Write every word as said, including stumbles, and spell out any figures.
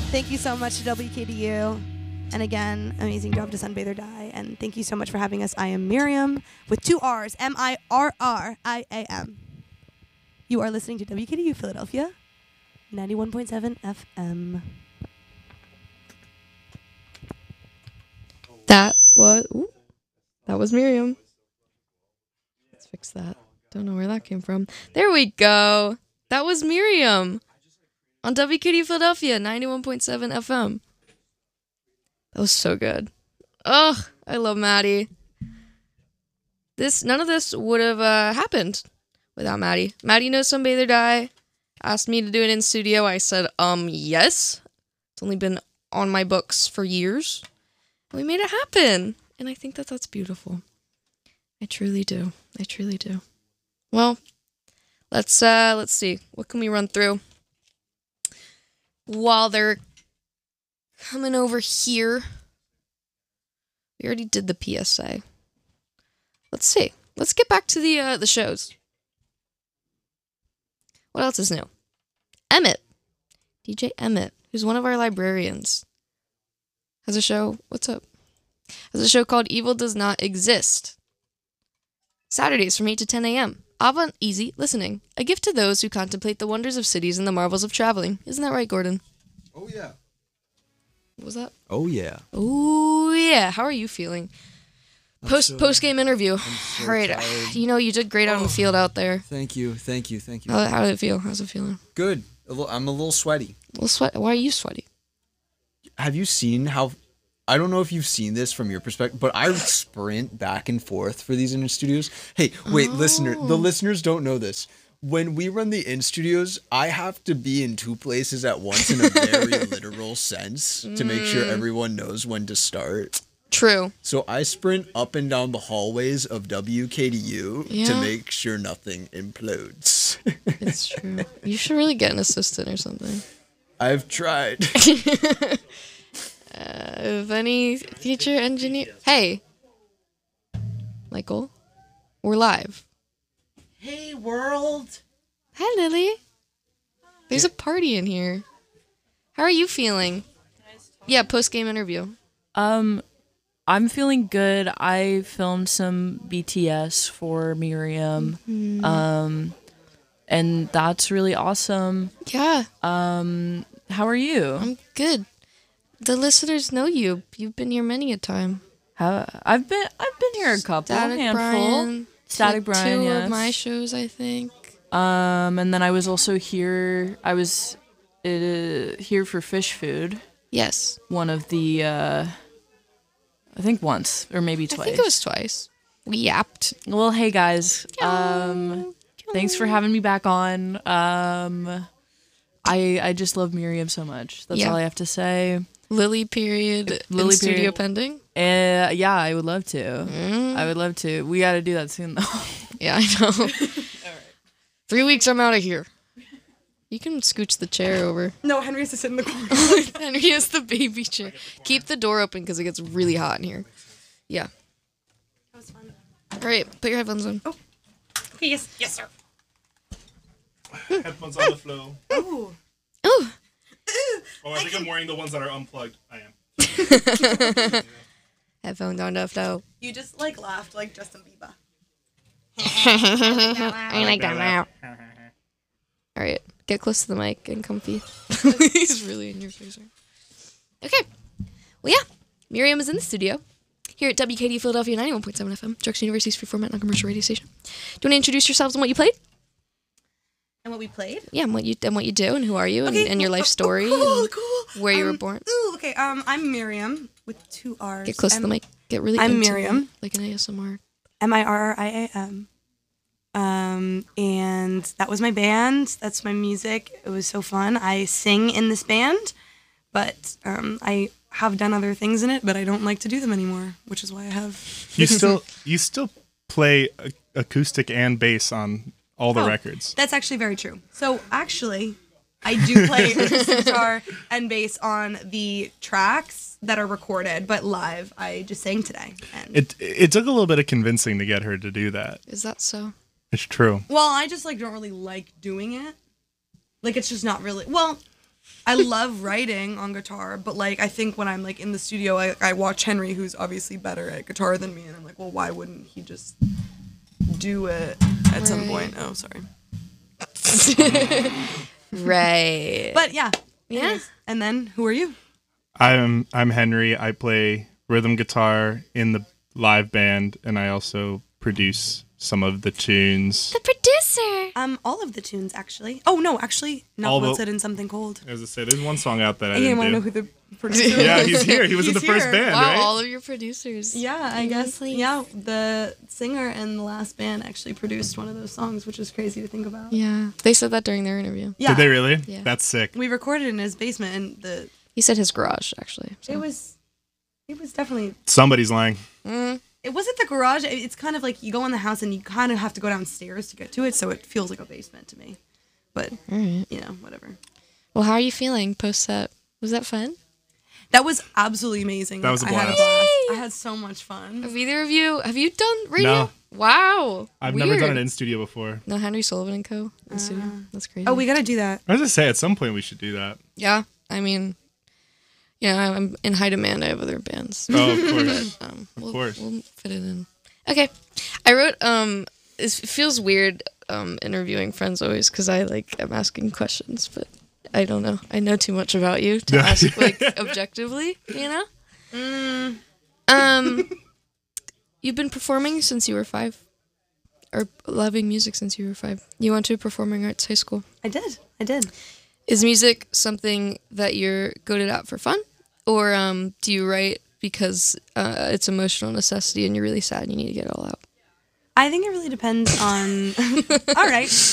Thank you so much to W K D U. And again, amazing job to Sunbathe or Die. And thank you so much for having us. I am Miriam with two R's, M I R R I A M. You are listening to W K D U Philadelphia, ninety-one point seven F M. That was ooh, that was Miriam. Let's fix that. Don't know where that came from. There we go. That was Miriam on W K D U Philadelphia, ninety-one point seven F M. That was so good. Ugh, I love Maddie. This none of this would have uh, happened without Maddie. Maddie knows Sunbathe or Die. Asked me to do it in studio. I said, um, yes. It's only been on my books for years. And we made it happen. And I think that that's beautiful. I truly do. I truly do. Well, let's uh, let's see. What can we run through while they're coming over here? We already did the P S A. Let's see. Let's get back to the uh, the shows. What else is new? Emmett, D J Emmett, who's one of our librarians, has a show. What's up? Has a show called Evil Does Not Exist. Saturdays from eight to ten a.m. Avant Easy Listening, a gift to those who contemplate the wonders of cities and the marvels of traveling. Isn't that right, Gordon? Oh, yeah. What was that? Oh, yeah. Oh, yeah. How are you feeling? Post so, post game interview. So All right. tired. You know, you did great out oh, on the field out there. Thank you. Thank you. Thank you. How, how did it feel? How's it feeling? Good. A little, I'm a little sweaty. A little sweat. Why are you sweaty? Have you seen how... I don't know if you've seen this from your perspective, but I sprint back and forth for these in studios. Hey, wait, oh. listener. The listeners don't know this. When we run the in studios, I have to be in two places at once in a very literal sense to make sure everyone knows when to start. True. So I sprint up and down the hallways of W K D U yeah. to make sure nothing implodes. It's true. You should really get an assistant or something. I've tried. uh, if any future engineer... Hey. Michael. We're live. Hey, world. Hi, Lily. There's a party in here. How are you feeling? Yeah, post-game interview. Um, I'm feeling good. I filmed some B T S for Miriam. Mm-hmm. Um, and that's really awesome. Yeah. Um, how are you? I'm good. The listeners know you. You've been here many a time. How, I've been I've been here a couple, Static handful. Brian. Static like Brian, two yes. of my shows, I think. Um, and then I was also here. I was uh, here for Fish Food. Yes. One of the, uh, I think once or maybe twice. I think it was twice. We yapped. Well, hey guys. Um, thanks for having me back on. Um, I I just love Miriam so much. That's Yeah. all I have to say. Lily period. Lily in studio period. pending. Uh, yeah, I would love to. Mm. I would love to. We got to do that soon, though. Yeah, I know. All right. Three weeks, I'm out of here. You can scooch the chair over. No, Henry has to sit in the corner. Henry has the baby chair. Keep the door open because it gets really hot in here. Yeah. That was fun. All right, put your headphones on. Oh. Yes, yes, sir. Headphones on the flow. Ooh. Oh. Oh, I think I'm wearing the ones that are unplugged. I am. Headphones on the flow. You just like laughed like Justin Bieber. I like that now. All right, get close to the mic and comfy. He's really in your face. Okay. Well, yeah. Miriam is in the studio here at W K D U Philadelphia ninety-one point seven F M, Drexel University's free format non-commercial radio station. Do you want to introduce yourselves and what you played? And what we played? Yeah, and what you and what you do and who are you and, Okay, and your cool. life story Oh, and cool. where you Um, were born. Ooh, okay. Um, I'm Miriam with two R's. Get close to the M- mic. Get really I'm into Miriam. it, like an A S M R. M I R R I A M. Um, and that was my band. That's my music. It was so fun. I sing in this band, but um, I have done other things in it, but I don't like to do them anymore, which is why I have. You still you still play a- acoustic and bass on all the Oh, records. That's actually very true. So actually, I do play acoustic guitar and bass on the tracks that are recorded, but live I just sang today. And It it took a little bit of convincing to get her to do that. Is that so? It's true. well, I just like don't really like doing it. Like it's just not really well. I love writing on guitar, but like I think when I'm like in the studio, I, I watch Henry, who's obviously better at guitar than me, and I'm like, well, why wouldn't he just do it at some Right. point? Oh, sorry. Right. But yeah. Yeah. Anyways. And then who are you? I'm I'm Henry. I play rhythm guitar in the live band, and I also produce some of the tunes. the producer. Um, all of the tunes actually. Oh no, actually, not All the- Wilted in Something Cold. As I say, there's one song out that I I didn't didn't want to know do. who the producer Yeah, was. he's here. He was in the He's first here. band, Wow, right? all of your producers. Yeah, I Yeah, guess. please. Yeah, the singer in the last band actually produced one of those songs, which is crazy to think about. Yeah. They said that during their interview. Yeah, Did they really? Yeah. That's sick. we recorded in his basement, and the He said his garage, actually. So. it was, it was definitely. Somebody's lying. Mm. It wasn't the garage. it- It's kind of like you go in the house and you kind of have to go downstairs to get to it, so it feels like a basement to me. But All right. you know, whatever. Well, how are you feeling post set? Was that fun? That was absolutely amazing. That was a I had a blast. blast. I had so much fun. Have either of you, have you done radio? No. Wow. I've Weird. never done an in studio before. No, Henry Sullivan and Co. in studio. That's crazy. Oh, we gotta do that. I was gonna say at some point we should do that. Yeah. I mean, yeah, I'm in high demand. I have other bands. Oh, of course. Um, we'll, course. we'll fit it in. Okay. I wrote, um, it's- it feels weird um, interviewing friends always because I like, I'm asking questions, but I don't know. I know too much about you to ask like objectively, you know? Mm, Um, you've been performing since you were five, or loving music since you were five. You went to a performing arts high school. I did. I did. Is music something that you're goaded out for fun, or um, do you write because uh, it's emotional necessity and you're really sad and you need to get it all out? I think it really depends on. All right.